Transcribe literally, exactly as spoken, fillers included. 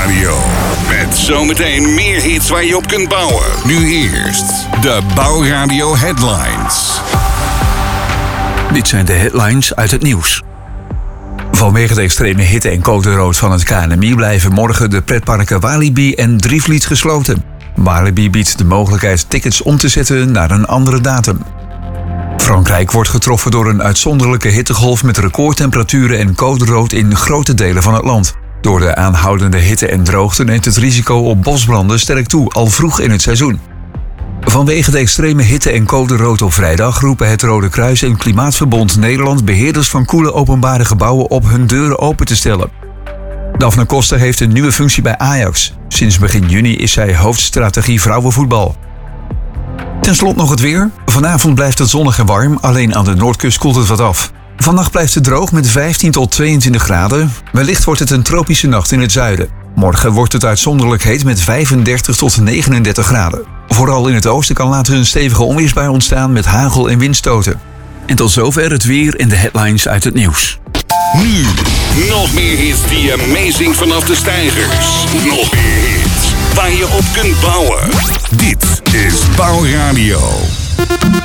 Bouwradio. Met zometeen meer hits waar je op kunt bouwen. Nu eerst de Bouwradio Headlines. Dit zijn de headlines uit het nieuws. Vanwege de extreme hitte en code rood van het K N M I blijven morgen de pretparken Walibi en Drievliet gesloten. Walibi biedt de mogelijkheid tickets om te zetten naar een andere datum. Frankrijk wordt getroffen door een uitzonderlijke hittegolf met recordtemperaturen en code rood in grote delen van het land. Door de aanhoudende hitte en droogte neemt het risico op bosbranden sterk toe, al vroeg in het seizoen. Vanwege de extreme hitte en code rood op vrijdag roepen het Rode Kruis en Klimaatverbond Nederland beheerders van koele openbare gebouwen op hun deuren open te stellen. Daphne Koster heeft een nieuwe functie bij Ajax. Sinds begin juni is zij hoofdstrategie vrouwenvoetbal. Ten slotte nog het weer. Vanavond blijft het zonnig en warm, alleen aan de noordkust koelt het wat af. Vannacht blijft het droog met vijftien tot tweeëntwintig graden. Wellicht wordt het een tropische nacht in het zuiden. Morgen wordt het uitzonderlijk heet met vijfendertig tot negenendertig graden. Vooral in het oosten kan later een stevige onweersbui ontstaan met hagel en windstoten. En tot zover het weer en de headlines uit het nieuws. Nu, nog meer hits die amazing vanaf de stijgers. Nog meer hits waar je op kunt bouwen. Dit is Bouwradio.